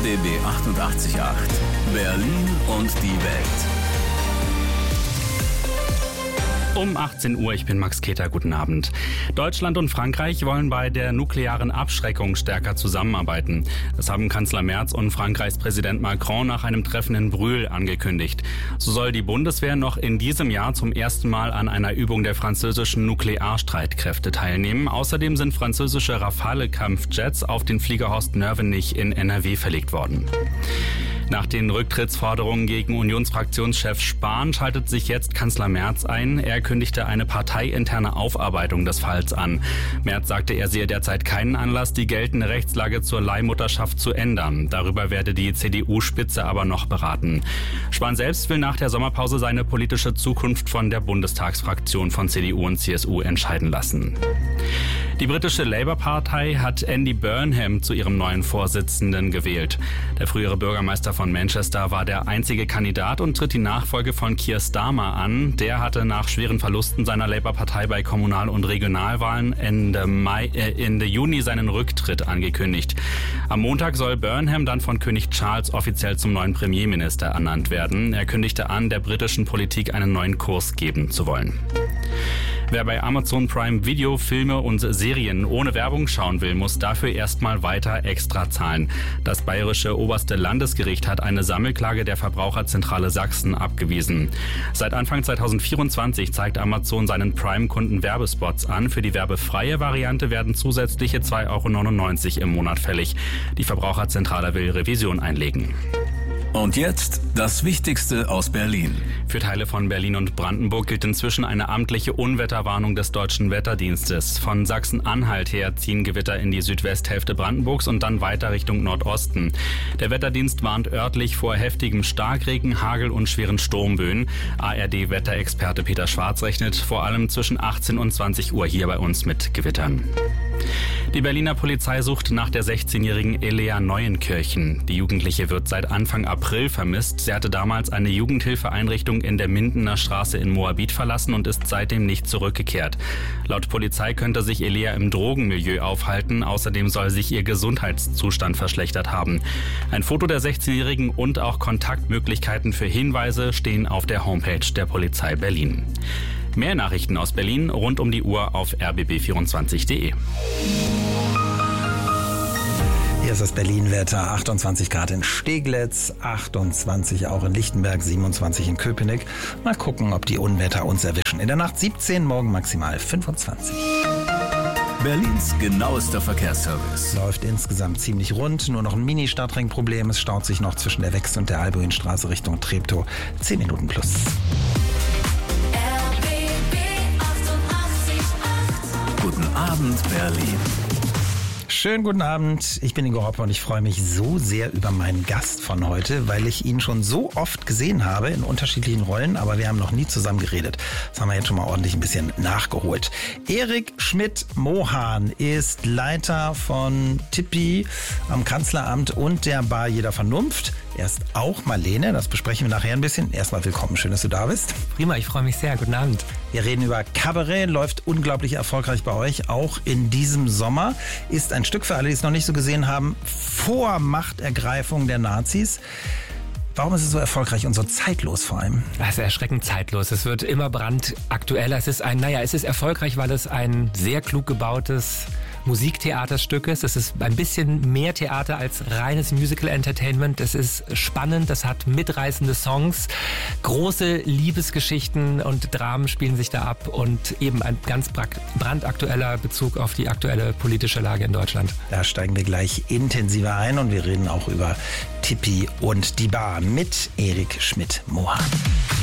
RBB 88.8 Berlin und die Welt. Um 18 Uhr, ich bin Max Keter, guten Abend. Deutschland und Frankreich wollen bei der nuklearen Abschreckung stärker zusammenarbeiten. Das haben Kanzler Merz und Frankreichs Präsident Macron nach einem Treffen in Brühl angekündigt. So soll die Bundeswehr noch in diesem Jahr zum ersten Mal an einer Übung der französischen Nuklearstreitkräfte teilnehmen. Außerdem sind französische Rafale-Kampfjets auf den Flieger Horst-Nörvenich in NRW verlegt worden. Nach den Rücktrittsforderungen gegen Unionsfraktionschef Spahn schaltet sich jetzt Kanzler Merz ein. Er kündigte eine parteiinterne Aufarbeitung des Falls an. Merz sagte, er sehe derzeit keinen Anlass, die geltende Rechtslage zur Leihmutterschaft zu ändern. Darüber werde die CDU-Spitze aber noch beraten. Spahn selbst will nach der Sommerpause seine politische Zukunft von der Bundestagsfraktion von CDU und CSU entscheiden lassen. Die britische Labour-Partei hat Andy Burnham zu ihrem neuen Vorsitzenden gewählt. Der frühere Bürgermeister von Manchester war der einzige Kandidat und tritt die Nachfolge von Keir Starmer an. Der hatte nach schweren Verlusten seiner Labour-Partei bei Kommunal- und Regionalwahlen Ende Juni seinen Rücktritt angekündigt. Am Montag soll Burnham dann von König Charles offiziell zum neuen Premierminister ernannt werden. Er kündigte an, der britischen Politik einen neuen Kurs geben zu wollen. Wer bei Amazon Prime Video Filme und Serien ohne Werbung schauen will, muss dafür erstmal weiter extra zahlen. Das bayerische oberste Landesgericht hat eine Sammelklage der Verbraucherzentrale Sachsen abgewiesen. Seit Anfang 2024 zeigt Amazon seinen Prime-Kunden Werbespots an. Für die werbefreie Variante werden zusätzliche 2,99 € im Monat fällig. Die Verbraucherzentrale will Revision einlegen. Und jetzt das Wichtigste aus Berlin. Für Teile von Berlin und Brandenburg gilt inzwischen eine amtliche Unwetterwarnung des Deutschen Wetterdienstes. Von Sachsen-Anhalt her ziehen Gewitter in die Südwesthälfte Brandenburgs und dann weiter Richtung Nordosten. Der Wetterdienst warnt örtlich vor heftigem Starkregen, Hagel und schweren Sturmböen. ARD-Wetterexperte Peter Schwarz rechnet vor allem zwischen 18 und 20 Uhr hier bei uns mit Gewittern. Die Berliner Polizei sucht nach der 16-jährigen Elea Neuenkirchen. Die Jugendliche wird seit Anfang April vermisst. Sie hatte damals eine Jugendhilfeeinrichtung in der Mindener Straße in Moabit verlassen und ist seitdem nicht zurückgekehrt. Laut Polizei könnte sich Elea im Drogenmilieu aufhalten. Außerdem soll sich ihr Gesundheitszustand verschlechtert haben. Ein Foto der 16-Jährigen und auch Kontaktmöglichkeiten für Hinweise stehen auf der Homepage der Polizei Berlin. Mehr Nachrichten aus Berlin rund um die Uhr auf rbb24.de. Hier ist das Berlin-Wetter, 28 Grad in Steglitz, 28 auch in Lichtenberg, 27 in Köpenick. Mal gucken, ob die Unwetter uns erwischen. In der Nacht 17, morgen maximal 25. Berlins genauester Verkehrsservice. Läuft insgesamt ziemlich rund, nur noch ein Mini-Stadtringproblem. Es staut sich noch zwischen der Wext und der Albuinstraße Richtung Treptow. 10 Minuten plus. Guten Abend, Berlin. Schönen guten Abend, ich bin Ingo Hoppe und ich freue mich so sehr über meinen Gast von heute, weil ich ihn schon so oft gesehen habe in unterschiedlichen Rollen, aber wir haben noch nie zusammen geredet. Das haben wir jetzt schon mal ordentlich ein bisschen nachgeholt. Erik Schmidt-Mohan ist Leiter von Tippi am Kanzleramt und der Bar Jeder Vernunft. Er ist auch Marlene, das besprechen wir nachher ein bisschen. Erstmal willkommen, schön, dass du da bist. Prima, ich freue mich sehr. Guten Abend. Wir reden über Kabarett, läuft unglaublich erfolgreich bei euch, auch in diesem Sommer. Ist ein Stück für alle, die es noch nicht so gesehen haben, vor Machtergreifung der Nazis. Warum ist es so erfolgreich und so zeitlos vor allem? Es ist erschreckend zeitlos. Es wird immer brandaktueller. Es ist erfolgreich, weil es ein sehr klug gebautes Musiktheaterstück ist. Es ist ein bisschen mehr Theater als reines Musical-Entertainment. Es ist spannend, es hat mitreißende Songs, große Liebesgeschichten und Dramen spielen sich da ab und eben ein ganz brandaktueller Bezug auf die aktuelle politische Lage in Deutschland. Da steigen wir gleich intensiver ein und wir reden auch über Tippi und die Bar mit Erik Schmidt-Mohan.